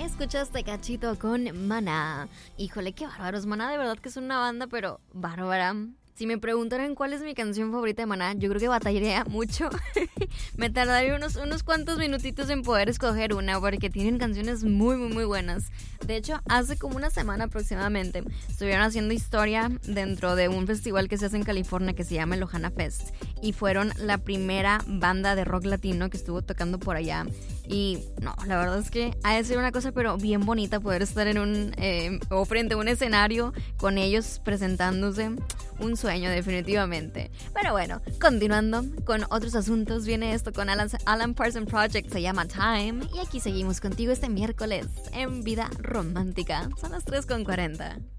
Escuchaste Cachito con Maná. Híjole, qué bárbaros. Maná de verdad que es una banda, pero bárbara. Si me preguntaran cuál es mi canción favorita de Maná, yo creo que batallaría mucho. Me tardaría unos cuantos minutitos en poder escoger una, porque tienen canciones muy, muy, muy buenas. De hecho, hace como una semana aproximadamente estuvieron haciendo historia dentro de un festival que se hace en California que se llama el Ohana Fest. Y fueron la primera banda de rock latino que estuvo tocando por allá. Y no, la verdad es que ha de ser una cosa pero bien bonita poder estar en o frente a un escenario con ellos presentándose. Un sueño definitivamente. Pero bueno, continuando con otros asuntos, viene esto con Alan Parsons Project, se llama Time. Y aquí seguimos contigo este miércoles en Vida Romántica. Son las 3:40.